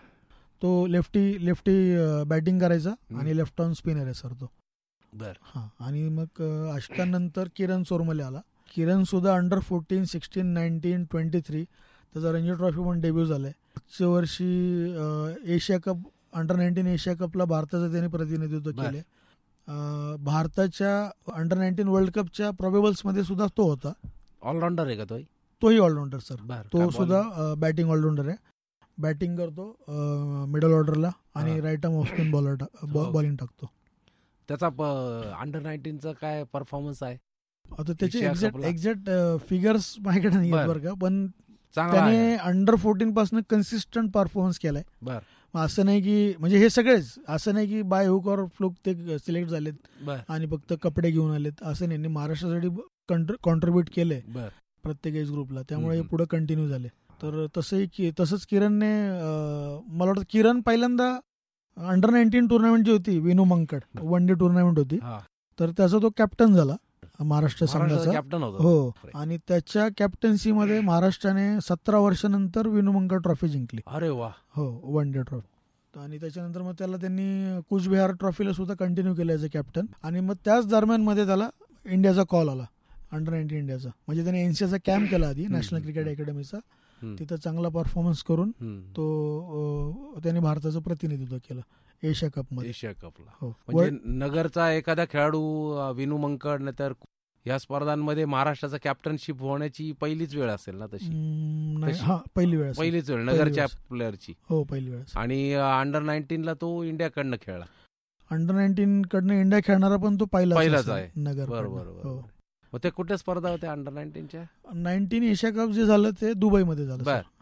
S1: तो लेफ्टी लेफ्टी बॅटिंग करायचा आणि लेफ्ट ऑन स्पिनर आहे सर तो.
S2: बर.
S1: हा. आणि मग अं, आशकान नंतर किरण चोरमले आला. किरण सुद्धा under fourteen sixteen nineteen twenty three त्याचा रणजी ट्रॉफी पण डेब्यू झालाय. मागच्या वर्षी अं, Asia cup under nineteen Asia कपला भारताचं त्याने प्रतिनिधित्व
S2: बर.
S1: केले. अं, भारताच्या अंडर नाईन्टीन वर्ल्ड कपच्या प्रोबेबल्स मध्ये सुद्धा तो होता.
S2: ऑलराऊंडर आहे का तो?
S1: तोही ऑलराऊंडर सर.
S2: बर.
S1: तो
S2: काय
S1: सुद्धा
S2: bowling?
S1: बॅटिंग ऑलराऊंडर आहे. बॅटिंग करतो मिडल ऑर्डरला आणि
S2: हा.
S1: Right arm off spin bowler
S2: हो.
S1: बॉलिंग टाकतो.
S2: त्याचा अंडर नाईन्टीनचा काय परफॉर्मन्स आहे?
S1: आता त्याचे
S2: एशिया
S1: एक्झॅक्ट
S2: कपला?
S1: एक्झॅक्ट फिगर्स माझ्याकडे नाही आहेत
S2: बर.
S1: बरं का, पण
S2: चांगला
S1: त्याने
S2: आहे.
S1: अंडर फोर्टीन पासून कन्सिस्टंट परफॉर्मन्स केलाय.
S2: बर.
S1: मग असं नाही की म्हणजे हे सगळेच असं नाही की बाय हुक और फ्लुक ते सिलेक्ट झालेत
S2: बर.
S1: आणि फक्त कपडे घेऊन आलेत असं नाही. महाराष्ट्रासाठी कॉन्ट्रीब्युट केलंय
S2: बर.
S1: प्रत्येक एज ग्रुपला, त्यामुळे हे
S2: हम्म.
S1: पुढे कंटिन्यू झाले. तर तसंही की तसंच किरणने अं, मला वाटतं किरण पहिल्यांदा अंडर नाईन्टीन टुर्नामेंट जी होती Vinu Mankad one day tournament होती,
S2: हा.
S1: तर त्याचा तो कॅप्टन झाला महाराष्ट्र संघाचा.
S2: कॅप्टन होता.
S1: हो. आणि त्याच्या कॅप्टन्सीमध्ये महाराष्ट्राने सतरा वर्षानंतर विनू मंकड ट्रॉफी जिंकली.
S2: अरे वा.
S1: हो, वन डे ट्रॉफी. आणि त्याच्यानंतर मग त्याला त्यांनी कुचबिहार ट्रॉफीला सुद्धा कंटिन्यू केलं ॲज अ कॅप्टन. आणि मग त्याच दरम्यान मध्ये त्याला इंडियाचा कॉल आला, अंडर नाईन्टीन इंडियाचा. म्हणजे त्याने एनसीआचा कॅम्प केला आधी नॅशनल क्रिकेट अकॅडमीचा.
S2: हम्म.
S1: तिथं चांगला परफॉर्मन्स करून
S2: हम्म.
S1: तो अं, त्याने भारताचं प्रतिनिधित्व केलं एशिया कप मध्ये.
S2: एशिया कपला.
S1: हो.
S2: म्हणजे नगरचा एखादा खेळाडू अ, विनू मंकड नाही तर या स्पर्धांमध्ये महाराष्ट्राचा कॅप्टनशिप होण्याची पहिलीच वेळ असेल ना तशी?
S1: हम्म, नाही,
S2: तशी?
S1: हा पहिली वेळ असेल.
S2: पहिलीच वेळ
S1: पहिली
S2: नगरच्या
S1: वेळ.
S2: प्लेअरची.
S1: हो, पहिली वेळ असेल.
S2: आणि अंडर नाईन्टीनला तो इंडियाकडनं खेळला.
S1: अंडर नाईन्टीन कडनं इंडिया खेळणारा पण तो पहिलाच
S2: पहिलाच
S1: असेल
S2: आहे.
S1: नगर.
S2: बरोबर बरोबर. मग ते कुठे स्पर्धा होत्या अंडर नाईन्टीनच्या?
S1: नाईन्टीन एशिया कप जे झालं ते दुबईमध्ये झालं.
S2: बर.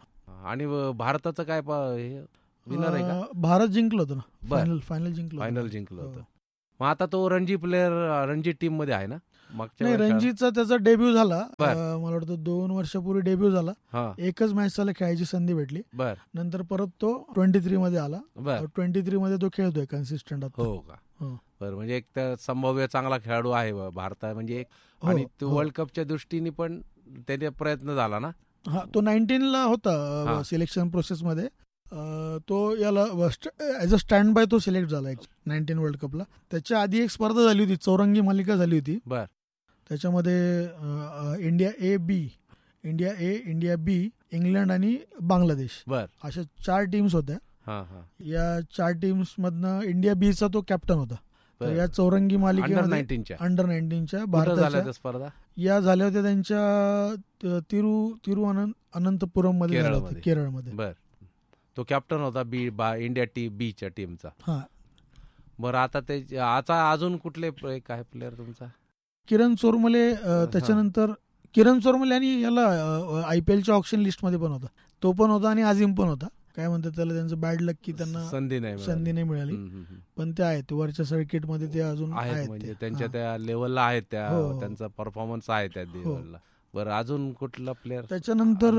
S2: आणि भारताचं काय विनर आहे का?
S1: भारत जिंकलं होतं ना, फायनल फायनल जिंकलं
S2: फायनल जिंकलं होतं. मग आता तो रणजी प्लेअर रणजी टीम मध्ये आहे ना?
S1: नाही, रणजीचा त्याचा डेब्यू झाला, मला वाटतं दोन वर्षापूर्वी डेब्यू झाला. एकच मॅच त्याला खेळायची संधी भेटली. नंतर परत तो ट्वेंटी थ्री मध्ये आला. ट्वेंटी थ्री मध्ये तो खेळतोय कन्सिस्टंट.
S2: हो का? बरं, म्हणजे एक तर संभाव्य चांगला खेळाडू आहे भारतात म्हणजे. आणि वर्ल्ड कपच्या दृष्टीने पण त्याने प्रयत्न झाला ना.
S1: हा, तो नाईन्टीन ला होता सिलेक्शन प्रोसेस मध्ये. तो याला ऍज अ स्टँड बाय तो सिलेक्ट झाला नाईन्टीन वर्ल्ड कपला. त्याच्या आधी एक स्पर्धा झाली होती, चौरंगी मालिका झाली होती.
S2: बर.
S1: त्याच्यामध्ये India A B India A India B England आणि बांगलादेश
S2: बर
S1: अशा चार टीम्स होत्या. या चार टीम्स मधनं इंडिया बी चा तो कॅप्टन होता. तर या चौरंगी मालिकेमध्ये अंडर नाईन्टीनच्या भारताच्या
S2: स्पर्धा
S1: या झाल्या होत्या त्यांच्या तिरु तिरुअनंतपुरम मध्ये केरळमध्ये.
S2: बर. तो कॅप्टन होता बी इंडिया टी बीच्या टीमचा.
S1: हा.
S2: बरं, आता ते आता अजून कुठले काय प्लेअर तुमचा?
S1: किरण चोरमले. त्याच्यानंतर किरण चोरमले आणि याला आयपीएलच्या ऑप्शन लिस्ट मध्ये पण होता, तो पण होता आणि आझिम पण होता. काय म्हणतात त्याला, त्यांचं बॅड लक की त्यांना
S2: संधी नाही
S1: संधी नाही मिळाली. पण ते आहेत वरच्या सर्किट मध्ये, ते अजून आहेत,
S2: म्हणजे त्यांच्या त्या लेवलला आहेत, त्या त्यांचा परफॉर्मन्स आहे त्या लेवलला. बरं, अजून कुठला प्लेअर?
S1: त्याच्यानंतर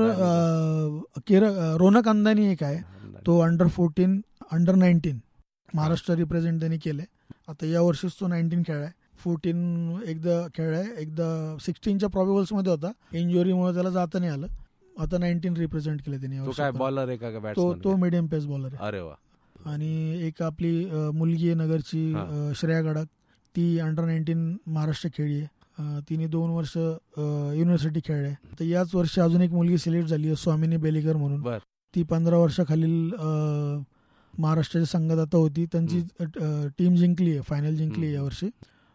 S1: रोनक अंदानी एक आहे, तो under fourteen under nineteen Maharashtra represent त्यांनी केलंय. आता या वर्षीच तो नाईन्टीन खेळलाय. फोर्टीन एकदा खेळलाय, एकदा सिक्स्टीनच्या प्रॉबेबल्स मध्ये होता, इंजुरीमुळे त्याला जाता नाही आलं. आता नाईन्टीन रिप्रेझेंट केलं त्यांनी.
S2: तो काय बॉलर आहे का?
S1: तो तो मीडियम पेस बॉलर आहे.
S2: अरे वा.
S1: आणि एक आपली मुलगी आहे नगरची, श्रेया गडाख, ती अंडर नाईन्टीन महाराष्ट्र खेळली आहे. तिने दोन वर्ष युनिव्हर्सिटी खेळले. तर याच वर्षी अजून एक मुलगी सिलेक्ट झाली आहे, स्वामिनी बेलीकर म्हणून. ती पंधरा वर्षाखालील महाराष्ट्राच्या संघात आता होती. त्यांची टीम जिंकली आहे, फायनल जिंकली आहे यावर्षी.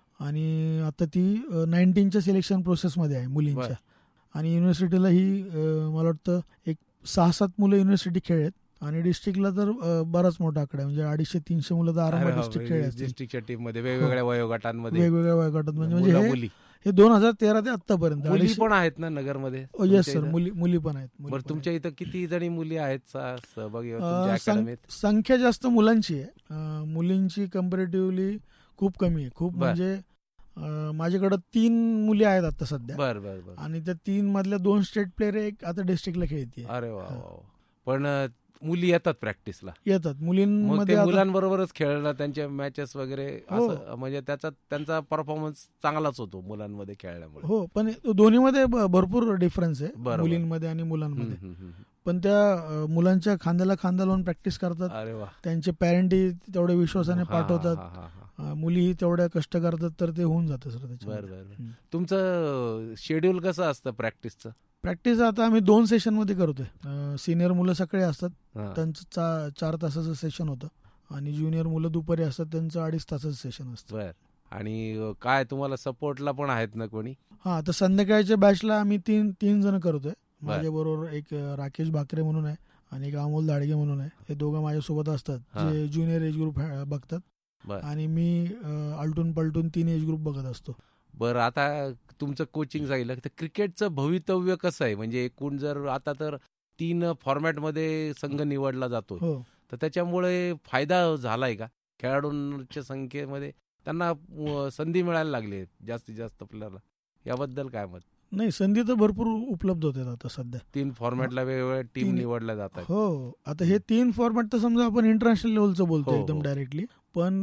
S1: आणि आता ती नाईन्टीनच्या सिलेक्शन प्रोसेसमध्ये आहे मुलींच्या. आणि युनिव्हर्सिटीला ही मला वाटतं एक सहा सात मुलं युनिव्हर्सिटी खेळत. आणि डिस्ट्रिक्टला तर बराच मोठा आकडा आहे, म्हणजे अडीचशे तीनशे मुलं तर आरामात डिस्ट्रिक्ट खेळले.
S2: डिस्ट्रिक्टच्या टीम मध्ये वेगवेगळ्या वयोगटांमध्ये
S1: वेगवेगळ्या वयोगटात म्हणजे म्हणजे हे दोन हजार तेरा ते आतापर्यंत.
S2: मुली पण आहेत ना नगरमध्ये?
S1: येस सर, मुली मुली पण आहेत.
S2: बरं, तुमच्या इथं किती जणी मुली आहेत सहभागी?
S1: संख्या जास्त मुलांची आहे, मुलींची कम्पॅरेटिव्हली खूप कमी आहे. खूप म्हणजे माझ्याकडे तीन मुली आहेत आता सध्या.
S2: बर बर बर.
S1: आणि त्या तीन मधल्या दोन स्टेट प्लेअर एक आता डिस्ट्रिक्टला खेळते.
S2: अरे वा. पण मुली येतात प्रॅक्टिसला?
S1: येतात. मुलींमध्ये
S2: मुलांबरोबरच खेळणं, त्यांच्या मॅचेस वगैरे असं, म्हणजे त्याचा त्यांचा परफॉर्मन्स चांगलाच होतो मुलांमध्ये खेळल्यामुळे.
S1: हो, पण दोन्हीमध्ये भरपूर डिफरन्स आहे मुलींमध्ये आणि मुलांमध्ये. पण त्या मुलांच्या खांद्याला खांदा लावून प्रॅक्टिस करतात.
S2: अरे वा.
S1: त्यांचे पॅरेंटही तेवढ्या विश्वासाने पाठवतात, मुलीही तेवढ्या कष्ट करतात, तर ते होऊन जातं सर त्याच्या.
S2: बरं. तुमचं शेड्यूल कसं असतं प्रॅक्टिसचं?
S1: प्रॅक्टिस आता आम्ही दोन सेशन मध्ये करतोय. सिनियर मुलं सकाळी असतात, त्यांचं चार तासाचं सेशन होतं. आणि ज्युनियर मुलं दुपारी असतात, त्यांचं अडीच तासाचं सेशन असतं.
S2: आणि काय तुम्हाला सपोर्टला पण आहेत ना कोणी?
S1: हा, आता संध्याकाळच्या बॅचला आम्ही तीन तीन जण करतोय. माझ्या बरोबर एक राकेश भाकरे म्हणून आहे आणि एक अमोल दाडगे म्हणून आहे. हे दोघं माझ्यासोबत असतात, जे ज्युनियर एज ग्रुप बघतात. आणि मी आलटून पलटून तीन एज ग्रुप बघत असतो.
S2: बरं, आता तुमचं कोचिंग जाईल तर क्रिकेटचं भवितव्य कसं आहे? म्हणजे एकूण जर आता तर तीन फॉर्मॅटमध्ये संघ निवडला जातो, तर त्याच्यामुळे फायदा झालाय का खेळाडूंच्या संख्येमध्ये? त्यांना संधी मिळायला लागली जास्तीत जास्त प्लेअरला, याबद्दल काय मत?
S1: नाही, संधी तर भरपूर उपलब्ध होते आता सध्या.
S2: तीन फॉर्मॅटला वेगवेगळ्या टीम निवडल्या जातात.
S1: हो, आता हे तीन फॉर्मॅट तर समजा आपण इंटरनॅशनल लेवलचं बोलतो एकदम डायरेक्टली. पण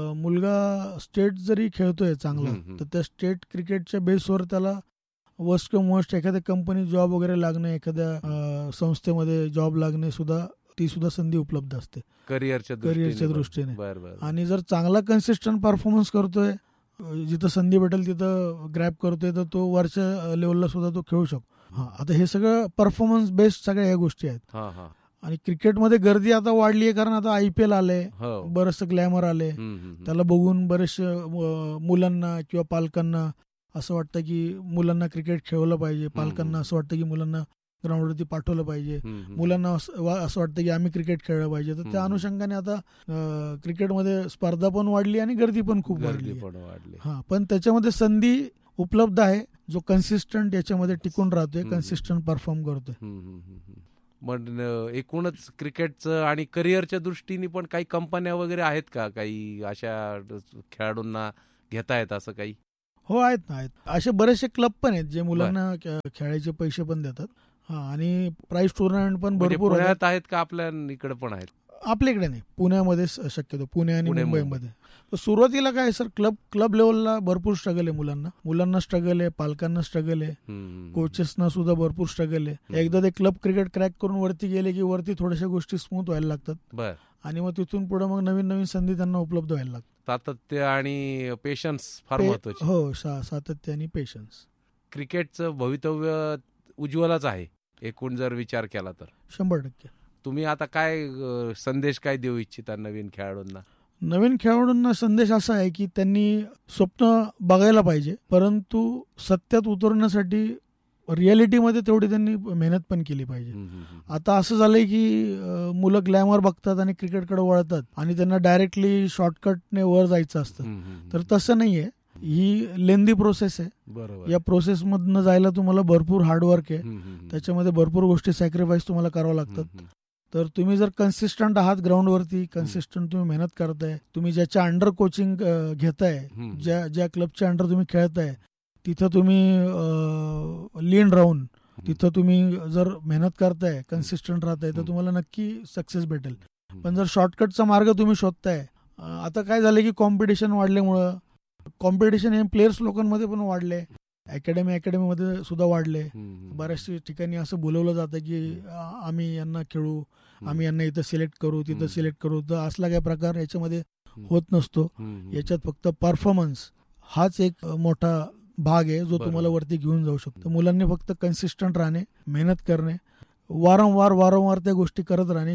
S1: मुलगा स्टेट जरी खेळतोय चांगला, तर त्या स्टेट क्रिकेटच्या बेसवर त्याला वर्स्ट कम वर्स्ट एखाद्या कंपनी जॉब वगैरे लागणे, एखाद्या संस्थेमध्ये जॉब लागणे सुद्धा, ती सुद्धा संधी उपलब्ध असते
S2: करिअरच्या
S1: करिअरच्या दृष्टीने. आणि जर चांगला कन्सिस्टंट परफॉर्मन्स करतोय, जिथं संधी भेटेल तिथं ग्रॅब करतोय, तर तो वरच्या लेवलला सुद्धा तो खेळू शकतो. हा, आता हे सगळं परफॉर्मन्स बेस्ड सगळ्या ह्या गोष्टी आहेत. आणि क्रिकेटमध्ये गर्दी आता वाढली आहे, कारण आता आयपीएल आले, बरंचसं ग्लॅमर आले. त्याला बघून बरेचशे मुलांना किंवा पालकांना असं वाटतं की मुलांना क्रिकेट खेळवलं पाहिजे, पालकांना असं वाटतं की मुलांना ग्राउंडवरती पाठवलं पाहिजे, मुलांना असं वाटतं की आम्ही क्रिकेट खेळलं पाहिजे. तर त्या अनुषंगाने आता क्रिकेटमध्ये स्पर्धा पण वाढली आणि गर्दी पण खूप वाढली. हा, पण त्याच्यामध्ये संधी उपलब्ध आहे, जो कन्सिस्टंट याच्यामध्ये टिकून राहतोय, कन्सिस्टंट परफॉर्म करतोय.
S2: पण एकूणच क्रिकेटचं आणि करिअरच्या दृष्टीने पण काही कंपन्या वगैरे आहेत का, काही अशा खेळाडूंना घेता येत असं काही?
S1: हो आहेत ना, आहेत असे बरेचसे क्लब पण आहेत जे मुलांना खेळायचे पैसे पण देतात. हा, आणि प्राइस टुर्नामेंट पण भरपूर
S2: पुण्यात आहेत का, आपल्या इकडे पण आहेत?
S1: आपल्या इकडे नाही, पुण्यामध्ये शक्यतो, पुणे आणि मुंबईमध्ये. सुरुवातीला काय सर, क्लब क्लब लेवलला भरपूर स्ट्रगल आहे मुलांना मुलांना स्ट्रगल आहे, पालकांना स्ट्रगल आहे, कोचेसना सुद्धा भरपूर स्ट्रगल आहे. एकदा ते क्लब क्रिकेट क्रॅक करून वरती गेले की वरती थोड्याशा गोष्टी स्मूथ व्हायला लागतात, आणि मग तिथून पुढे मग नवीन नवीन संधी त्यांना उपलब्ध व्हायला लागतात.
S2: सातत्य आणि पेशन्स फार महत्वाचे.
S1: हो, सातत्य आणि पेशन्स.
S2: क्रिकेटचं भवितव्य उज्ज्वलच आहे एकूण जर विचार केला तर.
S1: शंभर टक्के.
S2: तुम्ही आता काय संदेश काय देऊ इच्छिता नवीन खेळाडूंना?
S1: नवीन खेळाडूंना संदेश असा आहे की त्यांनी स्वप्न बघायला पाहिजे, परंतु सत्यात उतरण्यासाठी रियालिटीमध्ये तेवढी त्यांनी मेहनत पण केली पाहिजे. आता असं झालंय की मुलं ग्लॅमर बघतात आणि क्रिकेटकडे वळतात, आणि त्यांना डायरेक्टली शॉर्टकटने वर जायचं असतं. तर तसं नाहीये, ही लेंदी प्रोसेस आहे. या प्रोसेस मधनं जायला तुम्हाला भरपूर हार्डवर्क आहे, त्याच्यामध्ये भरपूर गोष्टी सॅक्रिफाईस तुम्हाला करावं लागतात. तर तुम्ही जर कन्सिस्टंट आहात ग्राउंडवरती, कन्सिस्टंट तुम्ही मेहनत करताय, तुम्ही ज्याच्या अंडर कोचिंग घेताय, ज्या ज्या क्लबच्या अंडर तुम्ही खेळताय, तिथं तुम्ही लीन राहून तिथं तुम्ही जर मेहनत करताय, कन्सिस्टंट राहताय, तर तुम्हाला नक्की सक्सेस भेटेल. पण जर शॉर्टकटचा मार्ग तुम्ही शोधताय, आता काय झालं की कॉम्पिटिशन वाढल्यामुळं, कॉम्पिटिशन हे प्लेयर्स लोकांमध्ये पण वाढले, अकॅडमी अकॅडमीमध्ये सुद्धा वाढले. बऱ्याचशा ठिकाणी असं बोलवलं जातं की आम्ही यांना खेळू, आम्ही यांना इथं सिलेक्ट करू, तिथं सिलेक्ट करू. तर असला काय प्रकार याच्यामध्ये होत नसतो. याच्यात फक्त परफॉर्मन्स हाच एक मोठा भाग आहे जो तुम्हाला वरती घेऊन जाऊ शकतो. मुलांनी फक्त कन्सिस्टंट राहणे, मेहनत करणे, वारंवार वारंवार त्या गोष्टी करत राहणे,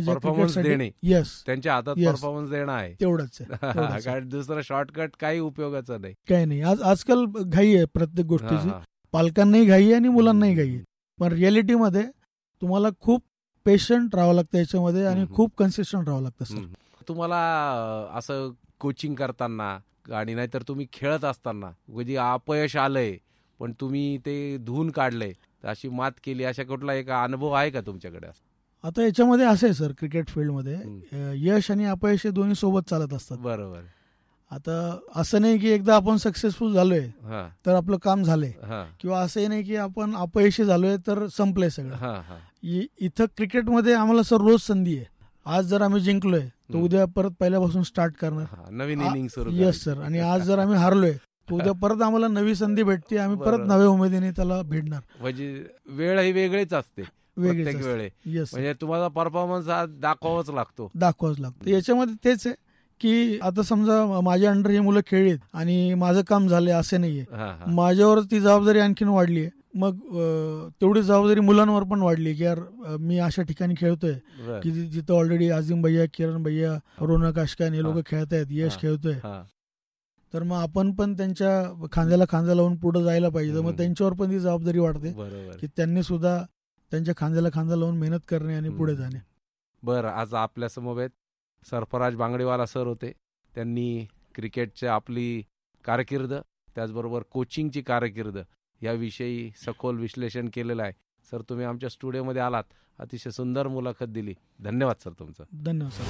S2: येस त्यांच्या हातात परफॉर्मन्स देणं आहे,
S1: तेवढंच
S2: आहे. दुसरा शॉर्टकट काही उपयोगाचं नाही,
S1: काही नाही. आज आजकाल घाई आहे प्रत्येक गोष्टीची, पालकांनाही घाई आहे आणि मुलांनाही घाई आहे. पण रियालिटीमध्ये तुम्हाला खूप पेशंट राहावं लागतं याच्यामध्ये, आणि खूप कन्सिस्टंट राहावं लागतं. सर,
S2: तुम्हाला असं कोचिंग करताना आणि नाहीतर तुम्ही खेळत असताना कधी अपयश आलंय पण तुम्ही ते धुवून काढलंय, अशी मात केली, अशा कुठला एक अनुभव आहे का तुमच्याकडे?
S1: आता याच्यामध्ये असं आहे सर, क्रिकेट फील्डमध्ये यश आणि अपयश हे दोन्ही सोबत चालत असतात.
S2: बरोबर.
S1: आता असं नाही की एकदा आपण सक्सेसफुल झालोय तर आपलं काम झालंय, किंवा असंही नाही की आपण अपयशी झालोय तर संपलंय सगळं. इथं क्रिकेटमध्ये आम्हाला सर रोज संधी आहे. आज जर आम्ही जिंकलोय तर उद्या परत पहिल्यापासून स्टार्ट करणार,
S2: नवीन इनिंग सुरू.
S1: Yes sir. आणि आज जर आम्ही हारलोय तर उद्या परत आम्हाला नवी संधी भेटते, आम्ही परत नव्या उमेदीने त्याला भेटणार.
S2: म्हणजे वेळ ही वेगळीच असते, वेगळीच वेळ.
S1: येस,
S2: म्हणजे तुम्हाला परफॉर्मन्स हा दाखवावाच लागतो
S1: दाखवाच लागतो याच्यामध्ये तेच आहे की आता समजा माझ्या अंडर ही मुलं खेळलीत आणि माझं काम झालंय असं नाहीये, माझ्यावर ती जबाबदारी आणखीन वाढली आहे. मग तेवढी जबाबदारी मुलांवर पण वाढली की यार मी अशा ठिकाणी खेळतोय की जिथं ऑलरेडी आझिम भैया, किरण भैया, रोनक आशकान हे लोक खेळतायत, यश खेळतोय, तर मग आपण पण त्यांच्या खांद्याला खांदा लावून पुढे जायला पाहिजे. मग त्यांच्यावर पण ती जबाबदारी वाढते की त्यांनी सुद्धा त्यांच्या खांद्याला खांदा लावून मेहनत करणे आणि पुढे जाणे.
S2: बरं, आज आपल्या समवेत सरफराज बांगडेवाला सर होते. त्यांनी क्रिकेटची आपली कारकीर्द, त्याचबरोबर कोचिंगची कारकीर्द याविषयी सखोल विश्लेषण केलेलं आहे. सर, तुम्ही आमच्या स्टुडिओमध्ये आलात, अतिशय सुंदर मुलाखत दिली. धन्यवाद सर तुमचं.
S1: धन्यवाद सर.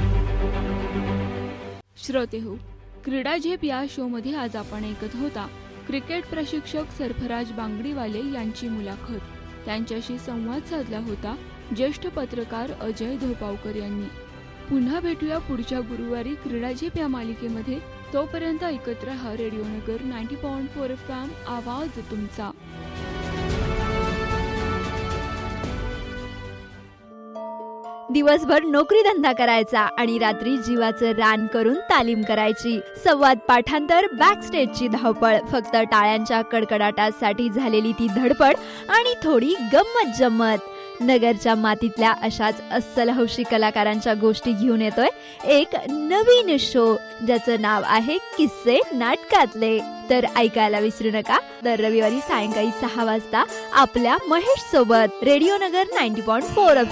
S3: श्रोते हो, क्रीडा झेप या शो मध्ये आज आपण ऐकत होता क्रिकेट प्रशिक्षक सरफराज बांगडीवाले यांची मुलाखत. त्यांच्याशी संवाद साधला होता ज्येष्ठ पत्रकार अजय धोपावकर यांनी. पुन्हा भेटूया पुढच्या गुरुवारी क्रीडा झेप या मालिकेमध्ये. तोपर्यंत ऐकत रहा रेडिओ नगर ninety point four F M, आवाज तुमचा.
S4: दिवसभर नोकरी धंदा करायचा आणि रात्री जीवाचं रान करून तालीम करायची. संवाद पाठांतर, बॅकस्टेजची धावपळ, फक्त टाळ्यांच्या कडकडाटासाठी झालेली ती धडपड आणि थोडी गंमत जम्मत. नगरच्या मातीतल्या अशाच अस्सल हौशी कलाकारांच्या गोष्टी घेऊन येतोय एक नवीन शो, ज्याचं नाव आहे किस्से नाटकातले. तर ऐकायला विसरू नका दर रविवारी सायंकाळी सहा वाजता आपल्या महेश सोबत रेडिओ नगर नाईन्टी पॉइंट फोर एफ